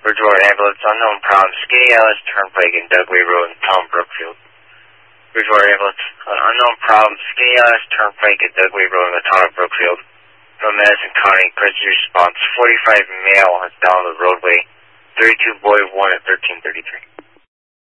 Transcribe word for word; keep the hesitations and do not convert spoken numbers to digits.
Bridgewater ambulance, unknown problem, Skinny Ellis Turnpike and Dugway Road in Tom Brookfield. Bridgewater ambulance, uh, unknown problem, Skinny Ellis Turnpike and Dugway Road in the town of Brookfield. From Madison County, emergency response, forty-five male is down the roadway, thirty-two boy one at thirteen thirty-three.